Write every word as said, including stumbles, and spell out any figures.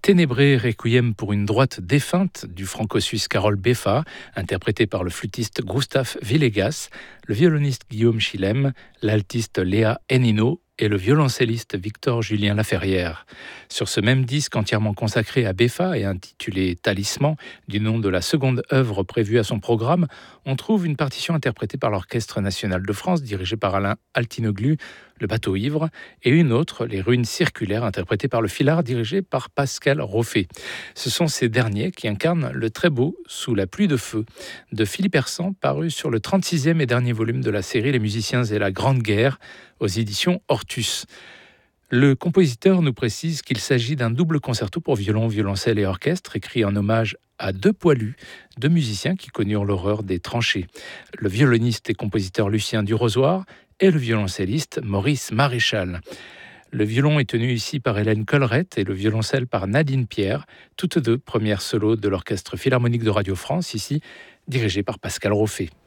Ténébré Requiem pour une droite défunte du franco-suisse Karol Beffa, interprété par le flûtiste Gustav Villegas, le violoniste Guillaume Chilem, l'altiste Léa Henino et le violoncelliste Victor-Julien Laferrière. Sur ce même disque entièrement consacré à Beffa et intitulé Talisman, du nom de la seconde œuvre prévue à son programme, on trouve une partition interprétée par l'Orchestre national de France, dirigé par Alain Altinoglu, le bateau ivre, et une autre, les ruines circulaires, interprétée par le Filard, dirigé par Pascal Roffet. Ce sont ces derniers qui incarnent le très beau Sous la pluie de feu de Philippe Hersan, paru sur le trente-sixième et dernier volume de la série Les musiciens et la Grande Guerre, aux éditions Ortus. Le compositeur nous précise qu'il s'agit d'un double concerto pour violon, violoncelle et orchestre, écrit en hommage à deux poilus, deux musiciens qui connurent l'horreur des tranchées. Le violoniste et compositeur Lucien Durozoir et le violoncelliste Maurice Maréchal. Le violon est tenu ici par Hélène Collerette et le violoncelle par Nadine Pierre, toutes deux premières solos de l'Orchestre Philharmonique de Radio France, ici dirigé par Pascal Roffet.